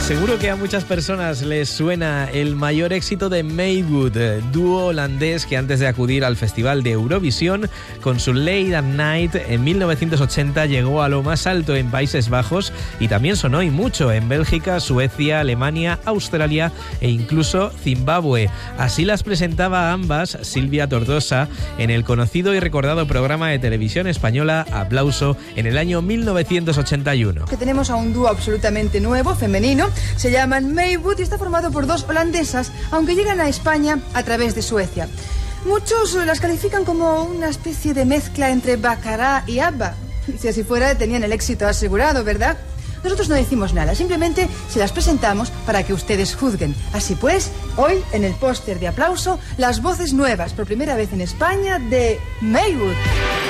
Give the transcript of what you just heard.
Seguro que a muchas personas les suena el mayor éxito de Maywood, dúo holandés que antes de acudir al Festival de Eurovisión con su Late at Night en 1980 llegó a lo más alto en Países Bajos y también sonó y mucho en Bélgica, Suecia, Alemania, Australia e incluso Zimbabue. Así las presentaba a ambas Silvia Tortosa en el conocido y recordado programa de televisión española Aplauso en el año 1981. Que tenemos a un dúo absolutamente nuevo, femenino. Se llaman Maywood y está formado por dos holandesas, aunque llegan a España a través de Suecia. Muchos las califican como una especie de mezcla entre Baccarat y ABBA. Si así fuera, tenían el éxito asegurado, ¿verdad? Nosotros no decimos nada, simplemente se las presentamos para que ustedes juzguen. Así pues, hoy en el póster de Aplauso, las voces nuevas, por primera vez en España, de Maywood.